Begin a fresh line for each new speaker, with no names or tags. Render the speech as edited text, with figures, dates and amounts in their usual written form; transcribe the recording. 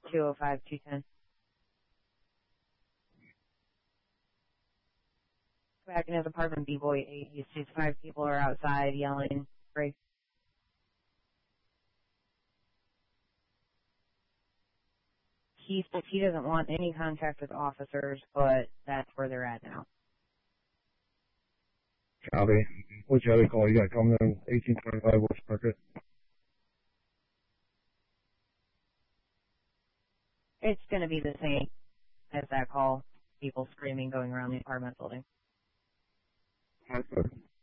205-210. Back in his apartment, B-Boy 8. He sees 5 people are outside yelling, break. He says he doesn't want any contact with officers, but that's where they're at now.
Copy. What's your other call? You got coming in 1825 West Market.
It's going to be the same as that call. People screaming, going around the apartment building.
That's good.